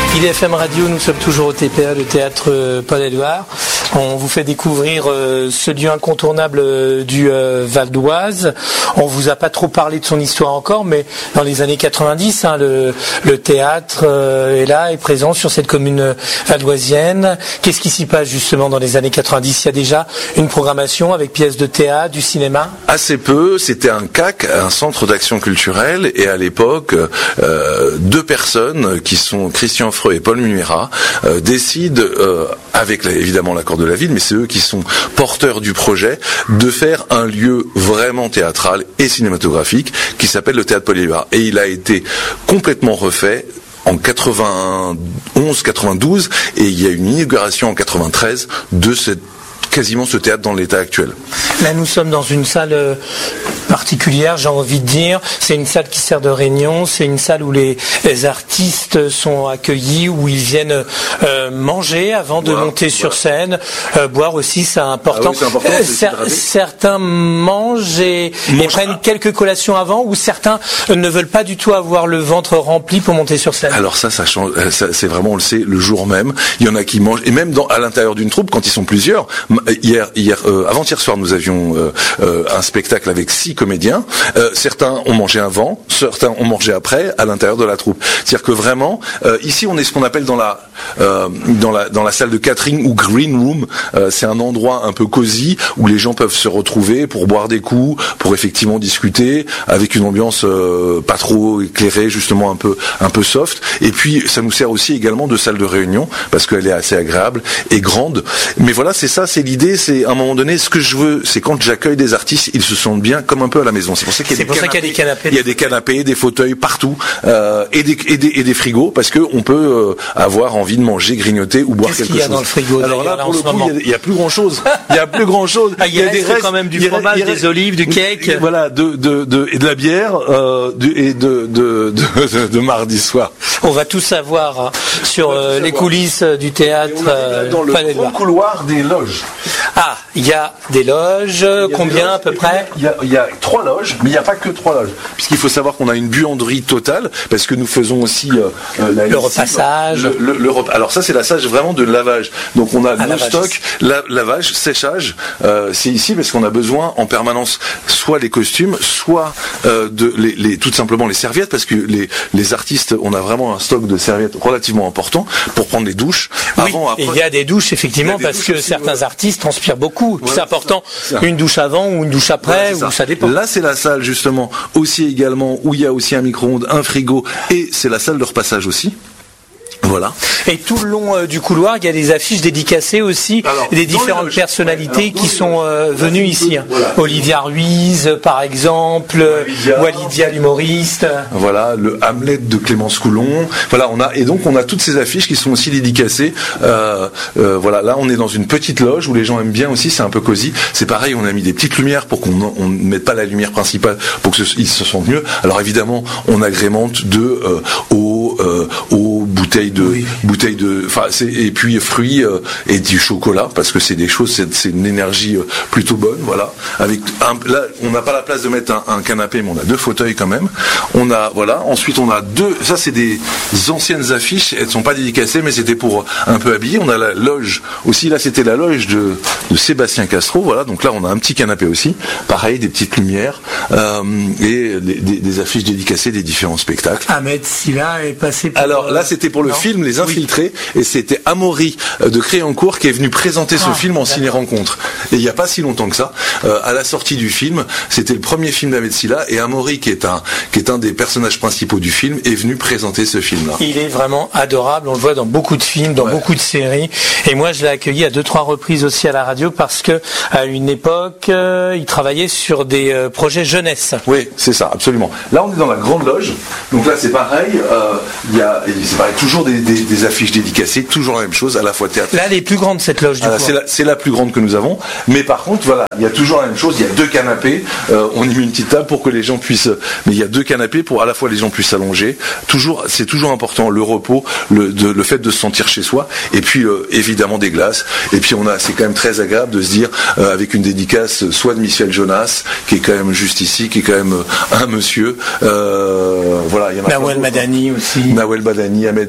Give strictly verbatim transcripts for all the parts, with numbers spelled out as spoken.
I D F M Radio, nous sommes toujours au T P A, le théâtre Paul-Éluard. On vous fait découvrir euh, ce lieu incontournable euh, du euh, Val d'Oise. On vous a pas trop parlé de son histoire encore, mais dans les années quatre-vingt-dix, hein, le, le théâtre euh, est là, est présent sur cette commune valdoisienne. Qu'est-ce qui s'y passe justement dans les années quatre-vingt-dix? Il y a déjà une programmation avec pièces de théâtre, du cinéma? Assez peu, c'était un C A C, un centre d'action culturelle, et à l'époque, euh, deux personnes qui sont Christian Freux et Paul Muera euh, décident, euh, avec la, évidemment l'accord de la ville, mais c'est eux qui sont porteurs du projet, de faire un lieu vraiment théâtral et cinématographique qui s'appelle le Théâtre Paul-Éluard. Et il a été complètement refait en quatre-vingt-onze quatre-vingt-douze, et il y a une inauguration en quatre-vingt-treize de cette quasiment ce théâtre dans l'état actuel. Là, nous sommes dans une salle particulière, j'ai envie de dire. C'est une salle qui sert de réunion, c'est une salle où les, les artistes sont accueillis, où ils viennent euh, manger avant de voilà, monter voilà. sur scène. Euh, boire aussi, c'est important. Ah oui, c'est important euh, cer- certains mangent et, et prennent quelques collations avant, ou certains ne veulent pas du tout avoir le ventre rempli pour monter sur scène. Alors ça, ça change. Ça, c'est vraiment, on le sait, le jour même. Il y en a qui mangent, et même dans, à l'intérieur d'une troupe, quand ils sont plusieurs. Hier, hier, euh, avant-hier soir, nous avions euh, euh, un spectacle avec six comédiens. Euh, certains ont mangé avant, certains ont mangé après, à l'intérieur de la troupe. C'est-à-dire que vraiment, euh, ici, on est ce qu'on appelle dans la euh, dans la dans la salle de catering ou green room. Euh, c'est un endroit un peu cosy où les gens peuvent se retrouver pour boire des coups, pour effectivement discuter, avec une ambiance euh, pas trop éclairée, justement un peu un peu soft. Et puis, ça nous sert aussi également de salle de réunion parce qu'elle est assez agréable et grande. Mais voilà, c'est ça, c'est l'idée, c'est à un moment donné, ce que je veux, c'est quand j'accueille des artistes, ils se sentent bien comme un peu à la maison. C'est pour ça qu'il y a, des, canapés, qu'il y a des canapés. Il y a des canapés, des fauteuils partout, euh, et, des, et, des, et des frigos, parce que on peut euh, avoir envie de manger, grignoter ou boire Qu'est-ce quelque qu'il y a chose. Dans le frigo, alors là, là, pour le coup, il y, y a plus grand chose. Il y a plus grand chose. Ah, il y a, il y a des quand même du fromage, des reste, olives, du cake. Voilà, de, de, de, et de la bière, euh, de, et de, de, de, de, de mardi soir. On va tout savoir hein, sur euh, les savoir. coulisses du théâtre. Euh, dans le grand couloir des loges. Ah, il y a des loges, combien des loges, à peu près? Il y, a, il y a trois loges, mais il n'y a pas que trois loges. Puisqu'il faut savoir qu'on a une buanderie totale, parce que nous faisons aussi euh, la le repassage. Le, le, le rep... Alors ça, c'est la salle vraiment de lavage. Donc on a ah, le stock, la, lavage, séchage. Euh, c'est ici parce qu'on a besoin en permanence soit les costumes, soit euh, de les, les, tout simplement les serviettes, parce que les, les artistes, on a vraiment un stock de serviettes relativement important pour prendre les douches. Oui, avant, après, et il y a des douches effectivement des parce douches que aussi, certains ouais. artistes transpirent beaucoup. Voilà, c'est important. C'est une douche avant ou une douche après, voilà, ou ça. ça dépend. Là, c'est la salle justement aussi également où il y a aussi un micro-ondes, un frigo, et c'est la salle de repassage aussi. Voilà. Et tout le long euh, du couloir, il y a des affiches dédicacées aussi, alors, des différentes loges, personnalités ouais, alors, qui sont euh, venues ici. Hein. Voilà. Olivia Ruiz, par exemple, Walidia, Walidia l'humoriste. Voilà, le Hamlet de Clémence Coulon. Voilà, on a et donc on a toutes ces affiches qui sont aussi dédicacées. Euh, euh, voilà, là on est dans une petite loge où les gens aiment bien aussi, c'est un peu cosy. C'est pareil, on a mis des petites lumières pour qu'on ne mette pas la lumière principale pour qu'ils se sentent mieux. Alors évidemment, on agrémente de euh, aux, euh, aux bouteilles de oui. bouteilles de enfin c'est et puis fruits euh, et du chocolat parce que c'est des choses c'est, c'est une énergie euh, plutôt bonne voilà avec un, là on n'a pas la place de mettre un, un canapé mais on a deux fauteuils quand même on a voilà ensuite on a deux ça c'est des anciennes affiches elles sont pas dédicacées mais c'était pour un peu habiller on a la loge aussi là c'était la loge de, de Sébastien Castro voilà donc là on a un petit canapé aussi pareil des petites lumières euh, et des, des, des affiches dédicacées des différents spectacles. Ahmed Silla est passé pour alors là c'était pour le non. film Les Infiltrés oui. et c'était Amaury de Créancourt qui est venu présenter ce ah, film en ciné-rencontre et il n'y a pas si longtemps que ça euh, à la sortie du film c'était le premier film d'Ahmed Silla et Amaury qui est un qui est un des personnages principaux du film est venu présenter ce film là. Il est vraiment adorable on le voit dans beaucoup de films dans ouais. beaucoup de séries et moi je l'ai accueilli à deux trois reprises aussi à la radio parce que à une époque euh, il travaillait sur des euh, projets jeunesse. Oui c'est ça absolument là on est dans la grande loge donc là c'est pareil euh, il y a c'est pareil, toujours des, des, des affiches dédicacées, toujours la même chose, à la fois théâtre. Là, elle est plus grande cette loge du ah, coup. C'est la, c'est la plus grande que nous avons, mais par contre, voilà, il y a toujours la même chose. Il y a deux canapés. Euh, on y met une petite table pour que les gens puissent. Mais il y a deux canapés pour à la fois les gens puissent s'allonger. Toujours, c'est toujours important le repos, le, de, le fait de se sentir chez soi, et puis euh, évidemment des glaces. Et puis on a, c'est quand même très agréable de se dire euh, avec une dédicace, soit de Michel Jonas, qui est quand même juste ici, qui est quand même un monsieur. Euh, voilà, il y en a. Nawel Madani aussi. Nawel Madani, Ahmed.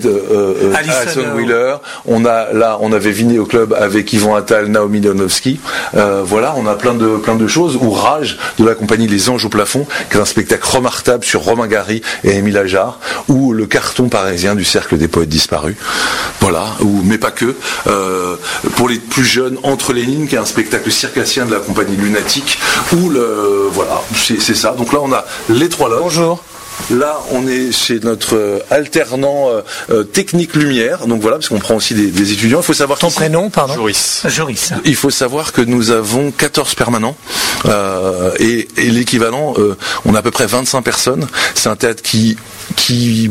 euh, Alison, Alison euh, Wheeler. On a là, on avait Viné au club avec Yvon Attal, Naomi Leonovsky. Euh, voilà, on a plein de plein de choses. Ou Rage de la compagnie Les Anges au plafond, qui est un spectacle remarquable sur Romain Gary et Émile Ajar. Ou le carton parisien du Cercle des poètes disparus. Voilà. Ou mais pas que. Euh, pour les plus jeunes, Entre les lignes, qui est un spectacle circassien de la compagnie Lunatique. Ou le voilà, c'est, c'est ça. Donc là, on a les trois loges. Bonjour. Là, on est chez notre euh, alternant euh, euh, technique lumière. Donc voilà, parce qu'on prend aussi des, des étudiants. Il faut savoir ton prénom, pardon. Joris. Joris. Il faut savoir que nous avons quatorze permanents euh, et, et l'équivalent, euh, on a à peu près vingt-cinq personnes. C'est un théâtre qui qui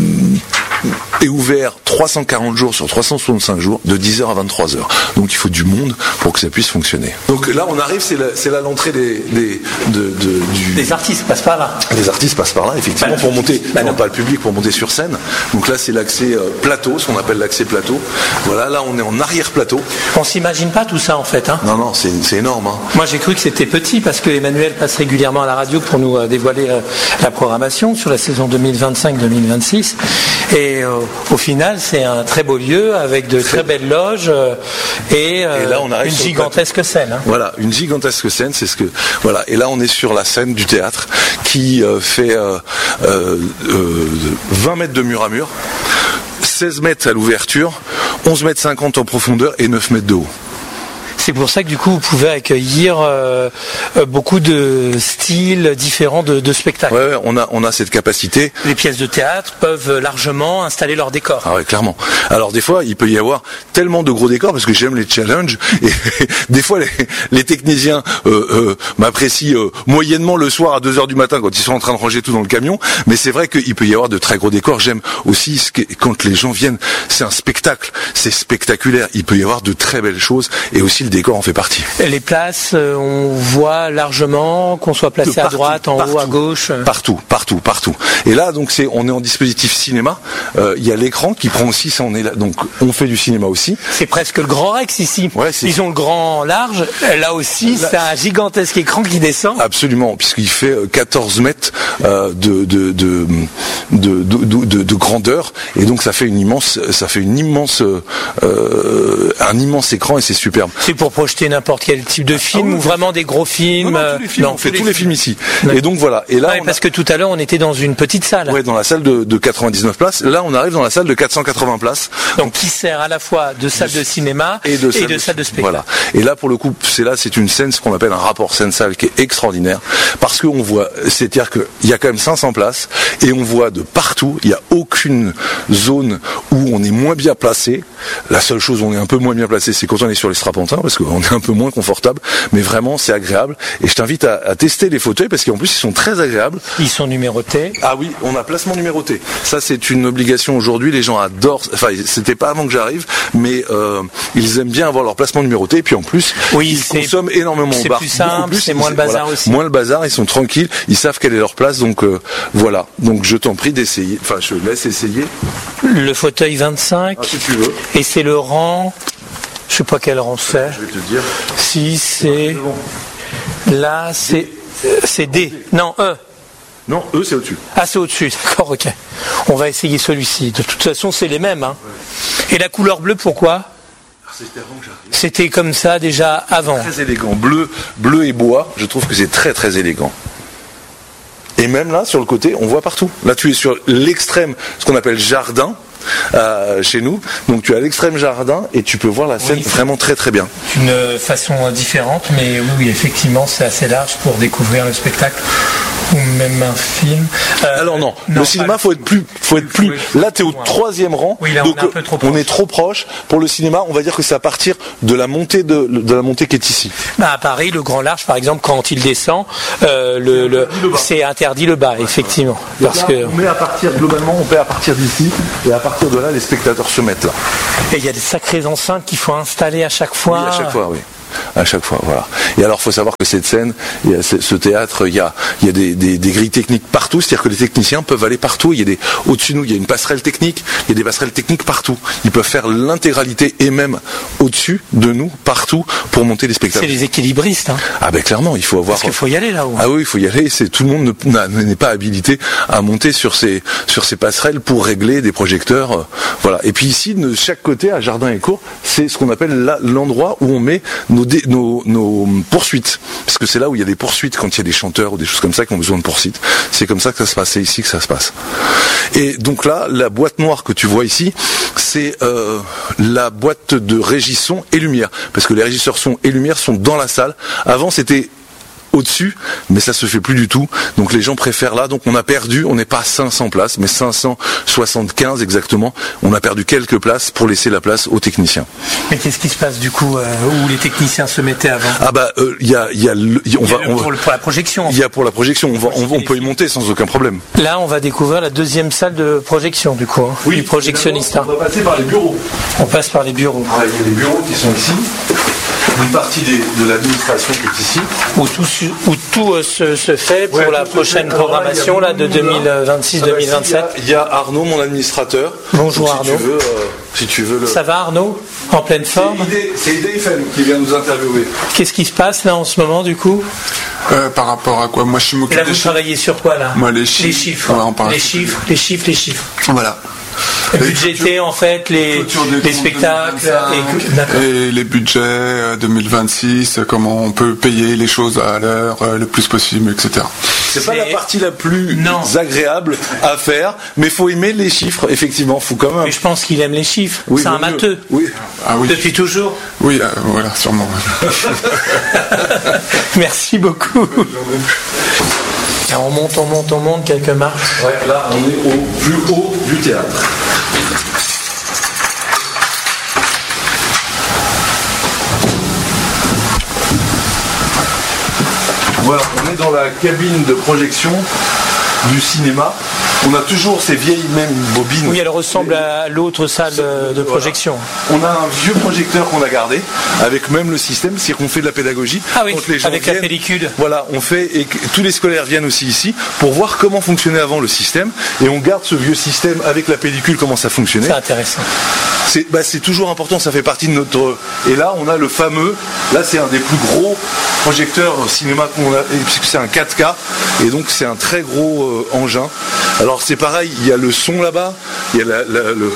est ouvert trois cent quarante jours sur trois cent soixante-cinq jours, de dix heures à vingt-trois heures. Donc il faut du monde pour que ça puisse fonctionner. Donc là, on arrive, c'est, la, c'est là l'entrée des, des, de, de, du... Les artistes passent par là. Les artistes passent par là, effectivement, bah, pour monter, bah, non, non, pas le public, pour monter sur scène. Donc là, c'est l'accès euh, plateau, ce qu'on appelle l'accès plateau. Voilà, là, on est en arrière-plateau. On s'imagine pas tout ça, en fait. Hein. Non, non, c'est, c'est énorme. Hein. Moi, j'ai cru que c'était petit, parce que Emmanuel passe régulièrement à la radio pour nous euh, dévoiler euh, la programmation sur la saison deux mille vingt-cinq deux mille vingt-six. Et euh, au final, c'est un très beau lieu avec de très belles loges euh, et, euh, et là, on arrive une gigantesque scène. Hein. Voilà, une gigantesque scène, c'est ce que voilà. Et là, on est sur la scène du théâtre qui euh, fait euh, euh, euh, vingt mètres de mur à mur, seize mètres à l'ouverture, onze mètres cinquante en profondeur et neuf mètres de haut. C'est pour ça que du coup vous pouvez accueillir euh, beaucoup de styles différents de, de spectacles. Ouais, ouais, on a on a cette capacité. Les pièces de théâtre peuvent largement installer leur décor. Ah ouais, clairement. Alors des fois, il peut y avoir tellement de gros décors parce que j'aime les challenges et des fois les, les techniciens euh, euh, m'apprécient euh, moyennement le soir à deux heures du matin quand ils sont en train de ranger tout dans le camion. Mais c'est vrai qu'il peut y avoir de très gros décors. J'aime aussi ce que, quand les gens viennent, c'est un spectacle, c'est spectaculaire. Il peut y avoir de très belles choses et aussi le décor en fait partie. Les places, on voit largement qu'on soit placé partout, à droite, en partout, haut, à gauche. Partout, partout, partout. Et là, donc, c'est, on est en dispositif cinéma. Il euh, y a l'écran qui prend aussi, ça, on est là. Donc, on fait du cinéma aussi. C'est presque le Grand Rex ici. Ouais, c'est... Ils ont le grand large. Là aussi, là, c'est un gigantesque écran qui descend. Absolument, puisqu'il fait quatorze mètres euh, de, de, de, de, de, de, de grandeur. Et donc, ça fait une immense, ça fait une immense, euh, un immense écran et c'est superbe. C'est pour projeter n'importe quel type de film ah, oui, ou vraiment des gros films. Non, non, tous les films, non, on fait tous les, les films ici. Ouais. Et donc voilà. Et là, ouais, parce a... que tout à l'heure on était dans une petite salle. Ouais, dans la salle de, de quatre-vingt-dix-neuf places. Là, on arrive dans la salle de quatre cent quatre-vingts places. Donc, donc qui sert à la fois de salle de cinéma et de, et salle, de salle de spectacle. Voilà. Et là, pour le coup, c'est là, c'est une scène, ce qu'on appelle un rapport scène-salle, qui est extraordinaire, parce qu'on voit, c'est-à-dire qu'il y a quand même cinq cents places et on voit de partout. Il n'y a aucune zone où on est moins bien placé. La seule chose où on est un peu moins bien placé, c'est quand on est sur les strapontins, parce qu'on est un peu moins confortable, mais vraiment c'est agréable et je t'invite à, à tester les fauteuils parce qu'en plus ils sont très agréables. Ils sont numérotés. Ah oui, on a placement numéroté. Ça c'est une obligation aujourd'hui, les gens adorent, enfin c'était pas avant que j'arrive, mais euh, ils aiment bien avoir leur placement numéroté et puis en plus oui, ils c'est, consomment énormément c'est au bar. Plus simple, plus, c'est moins le bazar voilà, aussi. Moins le bazar, ils sont tranquilles, ils savent quelle est leur place, donc euh, voilà. Donc je t'en prie d'essayer, enfin je laisse essayer. Le fauteuil vingt-cinq, ah, si tu veux. Et c'est le rang... Je sais pas quel rang c'est. Je vais te dire. Si c'est là, c'est c'est D. Non, E. Non, E c'est au-dessus. Ah, c'est au-dessus. D'accord, ok. On va essayer celui-ci. De toute façon, c'est les mêmes. Hein. Ouais. Et la couleur bleue, pourquoi ? C'était avant que j'arrive. C'était comme ça déjà avant. Très élégant. Bleu, bleu et bois. Je trouve que c'est très très élégant. Et même là, sur le côté, on voit partout. Là, tu es sur l'extrême, ce qu'on appelle jardin. Euh, chez nous, donc tu as l'extrême jardin et tu peux voir la scène oui, vraiment très très bien. D'une façon différente, mais oui, oui, effectivement, c'est assez large pour découvrir le spectacle ou même un film. Euh, Alors non, non, le cinéma, faut être plus, faut être plus. Là, tu es au troisième rang, oui, là, donc on est, un peu trop proche. On est trop proche. Pour le cinéma, on va dire que c'est à partir de la montée de, de la montée qui est ici. Bah, à Paris, le grand large, par exemple, quand il descend, euh, le, le, c'est interdit le bas, effectivement. Donc parce là, que on met à partir globalement, on paie à partir d'ici et à partir de là, les spectateurs se mettent là. Et il y a des sacrées enceintes qu'il faut installer à chaque fois. Oui, à chaque fois, oui. À chaque fois, voilà. Et alors, il faut savoir que cette scène, il y a ce théâtre, il y a, il y a des, des, des grilles techniques partout, c'est-à-dire que les techniciens peuvent aller partout. Il y a des, au-dessus de nous, il y a une passerelle technique, il y a des passerelles techniques partout. Ils peuvent faire l'intégralité et même au-dessus de nous, partout, pour monter les spectacles. C'est les équilibristes, hein. Ah ben clairement, il faut avoir. Parce qu'il faut y aller là-haut. Ah oui, il faut y aller. C'est tout le monde ne, n'est pas habilité à monter sur ces, sur ces passerelles pour régler des projecteurs. Voilà. Et puis ici, de chaque côté, à Jardin et Cours, c'est ce qu'on appelle la, l'endroit où on met nos, dé, nos, nos poursuites. Parce que c'est là où il y a des poursuites quand il y a des chanteurs ou des choses comme ça qui ont besoin de poursuites. C'est comme ça que ça se passe. C'est ici que ça se passe. Et donc là, la boîte noire que tu vois ici, c'est euh, la boîte de régie son et lumière. Parce que les régisseurs son et lumière sont dans la salle. Avant, c'était au-dessus, mais ça se fait plus du tout. Donc les gens préfèrent là. Donc on a perdu, on n'est pas à cinq cents places, mais cinq cent soixante-quinze exactement. On a perdu quelques places pour laisser la place aux techniciens. Mais qu'est-ce qui se passe du coup euh, où les techniciens se mettaient avant? Ah bah il euh, y a il y a le, y, on y a va le, on pour, le, pour la projection. Il y a pour la projection, on va on, on peut y monter sans aucun problème. Là, on va découvrir la deuxième salle de projection du coup, hein, oui, du projectionniste. On va passer par les bureaux. On passe par les bureaux. Ah, il y a les bureaux qui sont ici. Une partie des, de l'administration qui est ici. Où tout, où tout euh, se, se fait pour ouais, la prochaine programmation là, de deux mille vingt-six deux mille vingt-sept. Ah bah, il y, y a Arnaud, mon administrateur. Bonjour donc, si Arnaud. Tu veux, euh, si tu veux le... Ça va Arnaud? En pleine forme? C'est I D F M qui vient nous interviewer. Qu'est-ce qui se passe là en ce moment du coup? Euh, par rapport à quoi? Moi je suis m'occupe Là des vous chiffres. travaillez sur quoi là? Moi les chiffres. Les chiffres. Ouais, les chiffres, les chiffres, les chiffres. Voilà. Budgéter en fait les, les spectacles et, et les budgets deux mille vingt-six, comment on peut payer les choses à l'heure le plus possible, et cetera. C'est pas la partie la plus non. agréable à faire, mais faut aimer les chiffres, effectivement, faut quand même. Mais je pense qu'il aime les chiffres. Oui, c'est un matheux. Oui. Ah, oui. Depuis toujours. Oui, euh, voilà, sûrement. Merci beaucoup. Alors on monte, on monte, on monte quelques marches. Ouais, là on est au plus haut du théâtre. Voilà, on est dans la cabine de projection du cinéma. On a toujours ces vieilles mêmes bobines. Oui, elle ressemble à l'autre salle de projection. Voilà. On a un vieux projecteur qu'on a gardé, avec même le système, c'est qu'on fait de la pédagogie. Ah oui, les gens avec viennent, la pellicule. Voilà, on fait, et que tous les scolaires viennent aussi ici pour voir comment fonctionnait avant le système, et on garde ce vieux système avec la pellicule, comment ça fonctionnait. C'est intéressant. C'est, bah, c'est toujours important, ça fait partie de notre... Et là, on a le fameux, là c'est un des plus gros projecteurs cinéma qu'on a, puisque c'est un quatre K, et donc c'est un très gros euh, engin. Alors c'est pareil, il y a le son là-bas, il y a la, la, le...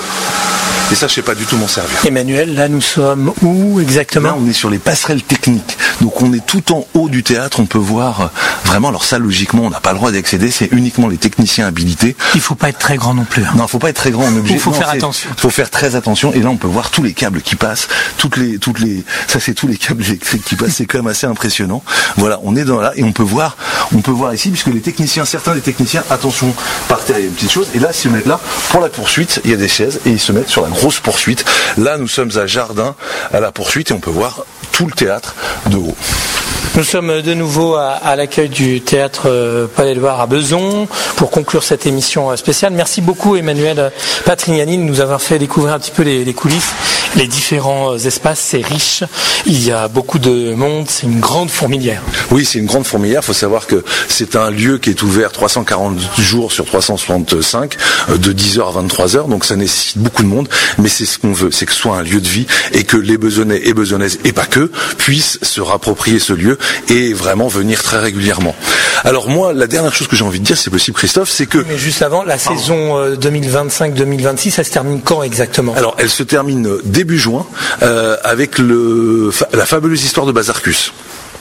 Et ça, je sais pas du tout m'en servir. Emmanuel, là nous sommes où exactement? Là, on est sur les passerelles techniques. Donc on est tout en haut du théâtre, on peut voir euh, vraiment, alors ça logiquement on n'a pas le droit d'accéder, c'est uniquement les techniciens habilités. Il faut pas être très grand non plus. Hein. Non, il faut pas être très grand, on est obligé. Il faut non, faire c'est, attention. Il faut faire très attention, et là on peut voir tous les câbles qui passent, toutes les, toutes les, ça c'est tous les câbles électriques qui passent, c'est quand même assez impressionnant. Voilà, on est dans là, et on peut voir, on peut voir ici, puisque les techniciens, certains des techniciens, attention, par terre, il y a une petite chose, et là, ils se mettent là, pour la poursuite, il y a des chaises, et ils se mettent sur la grosse poursuite. Là, nous sommes à Jardin, à la poursuite, et on peut voir tout le théâtre de haut. Nous sommes de nouveau à, à l'accueil du théâtre euh, Palais-Loire à Besançon pour conclure cette émission spéciale. Merci beaucoup Emmanuel Patrignani de nous avoir fait découvrir un petit peu les, les coulisses, les différents espaces. C'est riche, il y a beaucoup de monde, c'est une grande fourmilière. Oui, c'est une grande fourmilière. Il faut savoir que c'est un lieu qui est ouvert trois cent quarante jours sur trois cent soixante-cinq, de dix heures à vingt-trois heures, donc ça nécessite beaucoup de monde, mais c'est ce qu'on veut, c'est que ce soit un lieu de vie et que les Besonnais et Besonnaises, et pas que, puissent se rapproprier ce lieu et vraiment venir très régulièrement. Alors moi, la dernière chose que j'ai envie de dire, c'est possible Christophe, c'est que... Mais juste avant, la Pardon. saison deux mille vingt-cinq deux mille vingt-six, ça se termine quand exactement? Alors elle se termine début juin euh, avec le, la fabuleuse histoire de Bazarcus.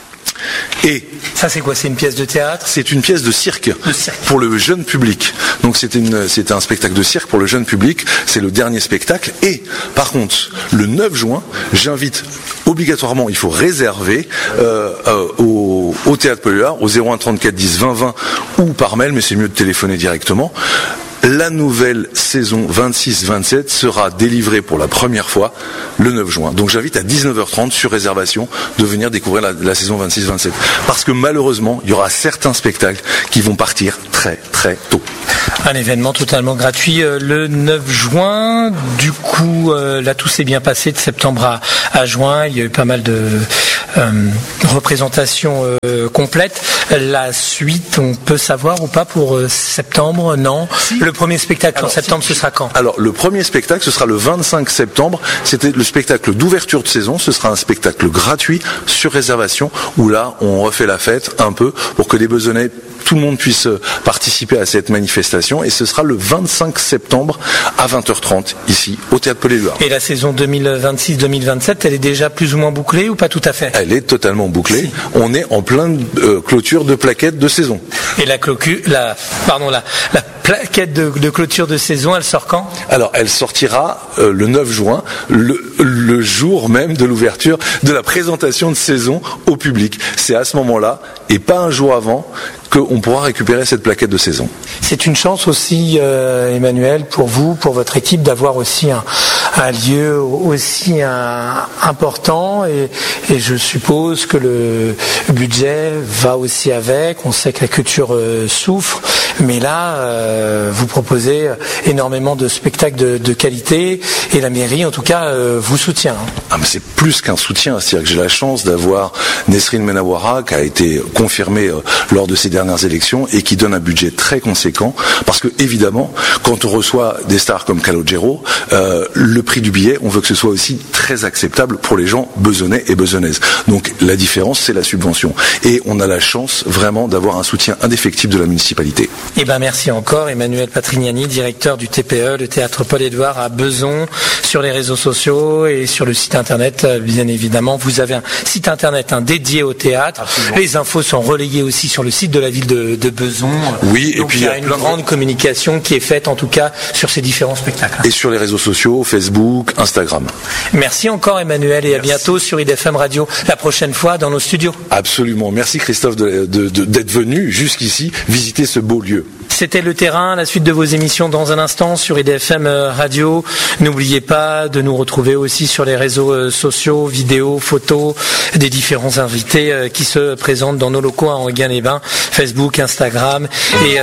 Et ça c'est quoi? C'est une pièce de théâtre? C'est une pièce de cirque, de cirque. pour le jeune public. Donc c'est une, c'est un spectacle de cirque pour le jeune public. C'est le dernier spectacle. Et par contre, le neuf juin, j'invite obligatoirement, il faut réserver euh, euh, au, au Théâtre Palais-Loire au zéro un trente-quatre dix vingt vingt ou par mail, mais c'est mieux de téléphoner directement. La nouvelle saison vingt-six vingt-sept sera délivrée pour la première fois le neuf juin. Donc j'invite à dix-neuf heures trente sur réservation de venir découvrir la, la saison vingt-six vingt-sept. Parce que malheureusement, il y aura certains spectacles qui vont partir très très tôt. Un événement totalement gratuit euh, le neuf juin. Du coup, euh, là tout s'est bien passé de septembre à, à juin. Il y a eu pas mal de euh, représentations euh, complètes. La suite, on peut savoir ou pas pour euh, septembre? Non. Si. Le premier spectacle alors, en septembre, si, ce sera quand? Alors, le premier spectacle, ce sera le vingt-cinq septembre. C'était le spectacle d'ouverture de saison. Ce sera un spectacle gratuit sur réservation où là, on refait la fête un peu pour que les Besonnais tout le monde puisse participer à cette manifestation. Et ce sera le vingt-cinq septembre à vingt heures trente ici au Théâtre Paul-Éluard. Et la saison deux mille vingt-six deux mille vingt-sept, elle est déjà plus ou moins bouclée ou pas tout à fait? Elle est totalement bouclée. Si. On est en pleine euh, clôture de plaquettes de saison. Et la, clocu, la, pardon, la, la plaquette de, de clôture de saison, elle sort quand? Alors, elle sortira euh, le neuf juin, le, le jour même de l'ouverture de la présentation de saison au public. C'est à ce moment-là, et pas un jour avant, qu'on pourra récupérer cette plaquette de saison. C'est une chance aussi, euh, Emmanuel, pour vous, pour votre équipe, d'avoir aussi un, un lieu aussi un, important et, et je suppose que le budget va aussi avec. On sait que la culture euh, souffre, mais là, euh, vous proposez énormément de spectacles de, de qualité et la mairie, en tout cas, euh, vous soutient. Ah, mais c'est plus qu'un soutien, c'est-à-dire que j'ai la chance d'avoir Nesrine Menawara qui a été confirmée euh, lors de ces dernières élections et qui donne un budget très conséquent parce que évidemment quand on reçoit des stars comme Calogero, euh, le prix du billet, on veut que ce soit aussi très acceptable pour les gens besonnais et besonnaises. Donc la différence, c'est la subvention et on a la chance vraiment d'avoir un soutien indéfectible de la municipalité. Eh ben merci encore Emmanuel Patrignani, directeur du T P E, le Théâtre Paul-Éluard à Beson, sur les réseaux sociaux et sur le site internet bien évidemment. Vous avez un site internet hein, dédié au théâtre. Absolument. Les infos sont relayées aussi sur le site de la ville de, de Beson. Oui, donc et puis il y a une grande de... communication qui est faite en tout cas sur ces différents spectacles. Et sur les réseaux sociaux, Facebook, Instagram. Merci encore Emmanuel et Merci. À bientôt sur I D F M Radio la prochaine fois dans nos studios. Absolument. Merci Christophe de, de, de, d'être venu jusqu'ici visiter ce beau lieu. C'était Le Terrain, la suite de vos émissions dans un instant sur I D F M Radio. N'oubliez pas de nous retrouver aussi sur les réseaux sociaux, vidéos, photos des différents invités qui se présentent dans nos locaux à Enghien-les-Bains, Facebook, Instagram et